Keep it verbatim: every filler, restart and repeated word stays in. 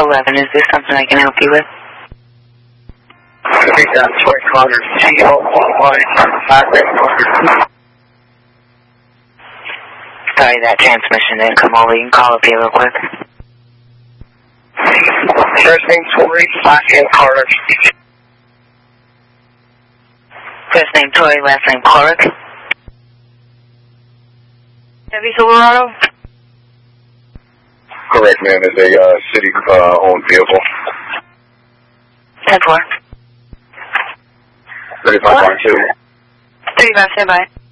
eleven, is this something I can help you with? I think that's Troy Connor. T O Y Sorry, that transmission didn't come over. You can call up here real quick. First name Tori, last name Carter. First name Tori, last name Clark. Chevy Silverado? Correct, ma'am. It's a uh, city-owned uh, vehicle. ten four. thirty-five point two. thirty-five, stand by.